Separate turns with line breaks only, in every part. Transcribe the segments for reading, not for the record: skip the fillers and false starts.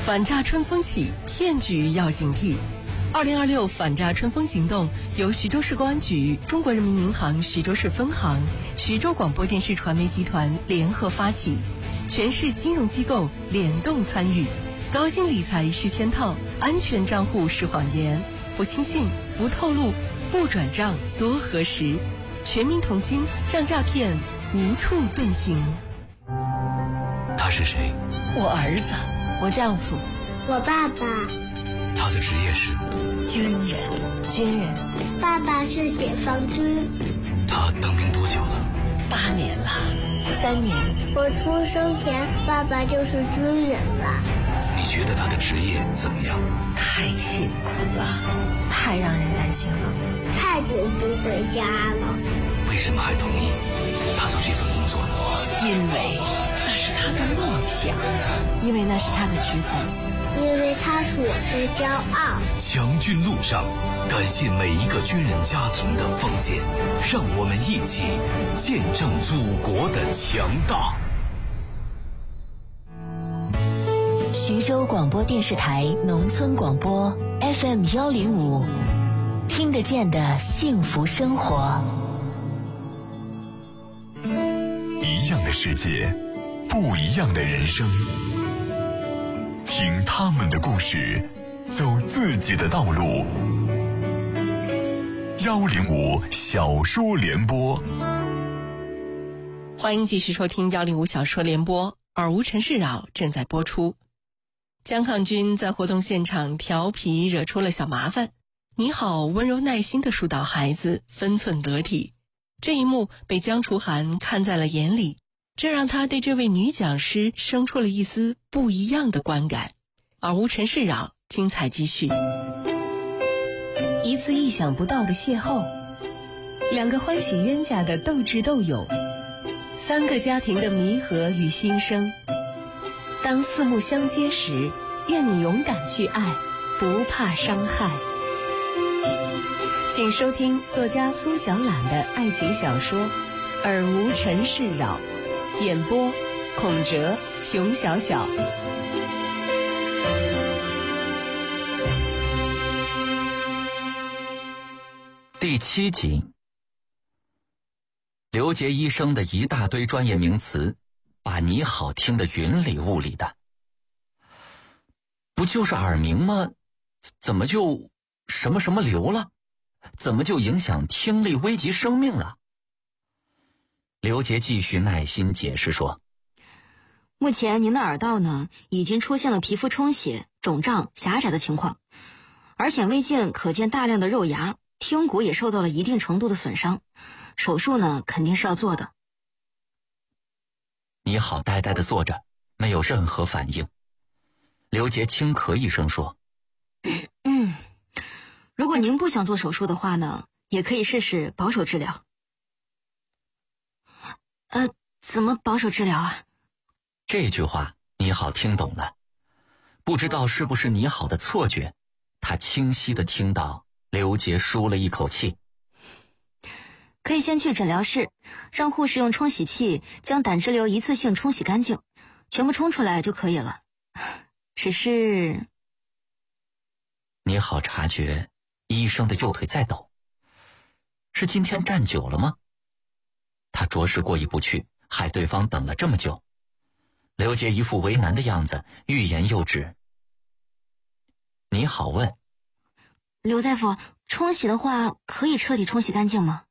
反诈春风起，骗局要警惕。2026反诈春风行动由徐州市公安局、中国人民银行徐州市分行、徐州广播电视传媒集团联合发起，全市金融机构联动参与。高薪理财是圈套，安全账户是谎言，不轻信，不透露，不转账，多核实。全民同心，让诈骗无处遁形。
他是谁？
我儿子，
我丈夫，
我爸爸。
他的职业是
军人。
爸爸是解放军。
他当兵多久了
？8年了。
3年。
我出生前，爸爸就是军人了。
你觉得他的职业怎么样？
太辛苦了，
太让人担心了，
太久不回家了。
为什么还同意他做这份工作？
因为那是他的梦想，
因为那是他的职责，
因为他是我的骄傲。
强军路上，感谢每一个军人家庭的奉献，让我们一起见证祖国的强大。
徐州广播电视台农村广播 FM105，听得见的幸福生活。
一样的世界，不一样的人生，听他们的故事，走自己的道路。105小说联播，
欢迎继续收听105小说联播，耳无尘世扰正在播出。江抗军在活动现场调皮惹出了小麻烦，你好温柔耐心地疏导孩子，分寸得体。这一幕被江楚涵看在了眼里，这让他对这位女讲师生出了一丝不一样的观感。耳无尘世扰，精彩继续。
一次意想不到的邂逅，2个欢喜冤家的斗智斗勇，3个家庭的弥合与新生。当四目相接时，愿你勇敢去爱，不怕伤害。请收听作家苏小懒的爱情小说《耳无尘世扰》，演播孔哲、熊小小。
第7集，刘杰医生的一大堆专业名词把你好听得云里雾里的。不就是耳鸣吗？怎么就什么什么瘤了？怎么就影响听力，危及生命了？刘杰继续耐心解释说，
目前您的耳道呢，已经出现了皮肤充血、肿胀、狭窄的情况，而显微镜可见大量的肉芽，听骨也受到了一定程度的损伤，手术呢肯定是要做的。
你好呆呆地坐着，没有任何反应。刘杰轻咳一声说，
如果您不想做手术的话呢，也可以试试保守治疗。怎么保守治疗啊？
这句话你好听懂了，不知道是不是你好的错觉，他清晰地听到刘杰舒了一口气。
可以先去诊疗室，让护士用冲洗器将胆汁瘤一次性冲洗干净，全部冲出来就可以了。只是
你好察觉医生的右腿在抖，是今天站久了吗？他着实过意不去，害对方等了这么久。刘杰一副为难的样子，欲言又止。你好问，
刘大夫，冲洗的话可以彻底冲洗干净吗？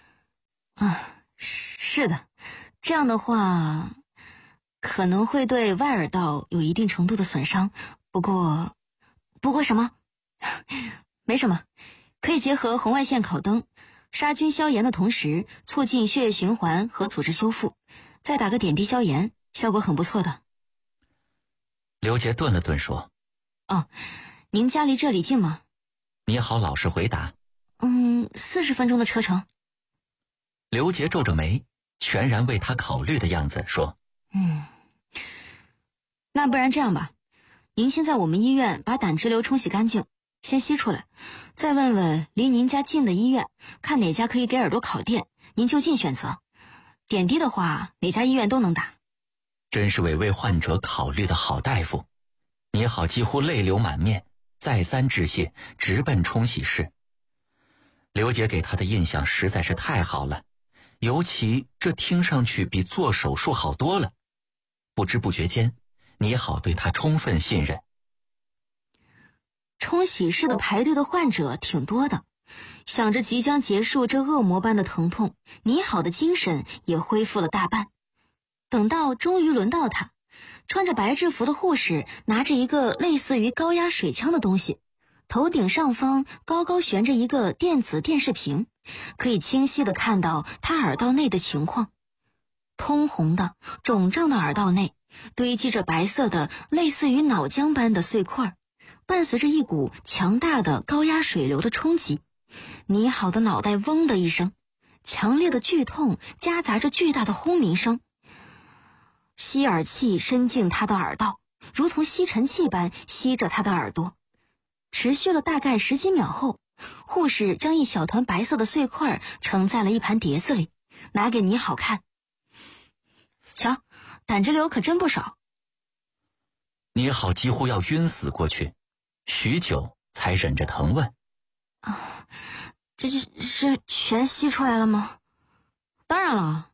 是的，这样的话可能会对外耳道有一定程度的损伤，不过什么？没什么，可以结合红外线烤灯，杀菌消炎的同时促进血液循环和组织修复，再打个点滴消炎，效果很不错的。
刘杰顿了顿说，
您家离这里近吗？
你好老实回答
，40分钟的车程。
刘杰皱着眉，全然为他考虑的样子说，
那不然这样吧，您先在我们医院把胆汁瘤冲洗干净，先吸出来，再问问离您家近的医院，看哪家可以给耳朵烤电，您就近选择。点滴的话，哪家医院都能打。
真是为患者考虑的好大夫。 你好几乎泪流满面，再三致谢，直奔冲洗室。刘姐给他的印象实在是太好了，尤其这听上去比做手术好多了。不知不觉间，你好对他充分信任。
冲洗室的排队的患者挺多的，想着即将结束这恶魔般的疼痛，你好的精神也恢复了大半。等到终于轮到他，穿着白制服的护士拿着一个类似于高压水枪的东西，头顶上方高高悬着一个电子电视屏，可以清晰地看到他耳道内的情况。通红的肿胀的耳道内堆积着白色的类似于脑浆般的碎块，伴随着一股强大的高压水流的冲击，你好的脑袋嗡的一声，强烈的剧痛夹杂着巨大的轰鸣声。吸耳器伸进他的耳道，如同吸尘器般吸着他的耳朵。持续了大概10几秒后，护士将一小团白色的碎块盛在了一盘碟子里，拿给你好看。瞧，胆汁流可真不少。
你好几乎要晕死过去，许久才忍着疼问：
这是全吸出来了吗？当然了。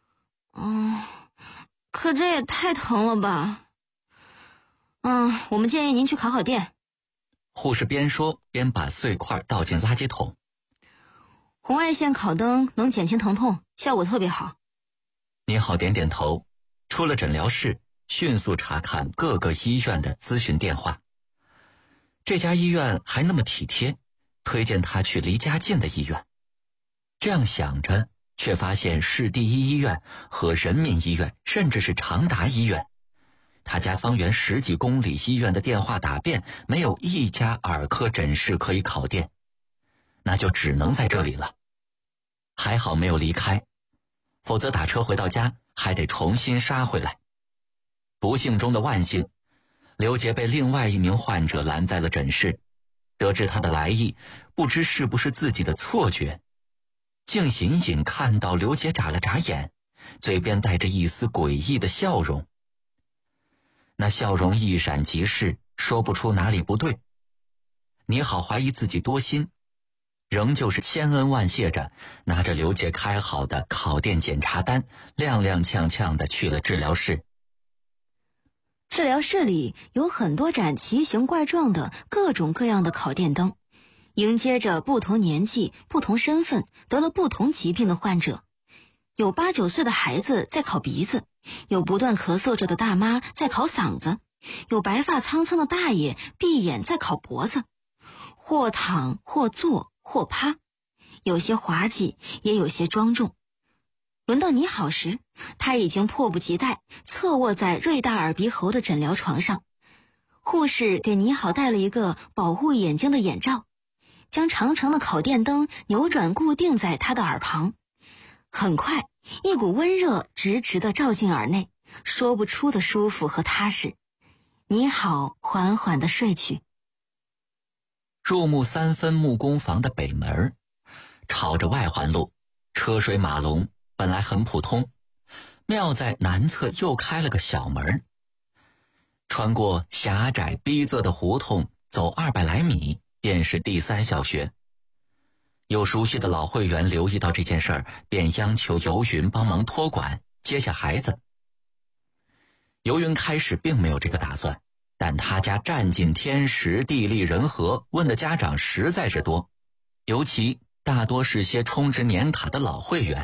可这也太疼了吧。我们建议您去烤烤电。
护士边说边把碎块倒进垃圾桶。
红外线烤灯能减轻疼痛，效果特别好。
你好点点头，出了诊疗室，迅速查看各个医院的咨询电话。这家医院还那么体贴，推荐他去离家近的医院。这样想着，却发现市第一医院和人民医院，甚至是长达医院，他家方圆10几公里医院的电话打遍，没有一家耳科诊室可以烤电，那就只能在这里了。还好没有离开，否则打车回到家还得重新杀回来。不幸中的万幸，刘杰被另外一名患者拦在了诊室，得知他的来意，不知是不是自己的错觉，竟隐隐看到刘杰眨了眨眼，嘴边带着一丝诡异的笑容。那笑容一闪即逝，说不出哪里不对。你好怀疑自己多心，仍旧是千恩万谢着，拿着刘杰开好的烤电检查单，踉踉跄跄地去了治疗室。
治疗室里有很多盏奇形怪状的各种各样的烤电灯，迎接着不同年纪、不同身份、得了不同疾病的患者。有8、9岁的孩子在烤鼻子，有不断咳嗽着的大妈在烤嗓子，有白发苍苍的大爷闭眼在烤脖子，或躺或坐或趴，有些滑稽，也有些庄重。轮到你好时，他已经迫不及待侧卧在瑞大耳鼻喉的诊疗床上。护士给你好戴了一个保护眼睛的眼罩，将长长的烤电灯扭转固定在他的耳旁。很快，一股温热直直地照进耳内，说不出的舒服和踏实。你好缓缓地睡去。
入木3分木工房的北门，朝着外环路，车水马龙，本来很普通，妙在南侧又开了个小门。穿过狭窄逼仄的胡同，走200来米，便是第3小学。有熟悉的老会员留意到这件事儿，便央求游云帮忙托管接下孩子。游云开始并没有这个打算，但他家占尽天时地利人和，问的家长实在是多，尤其大多是些充值年卡的老会员。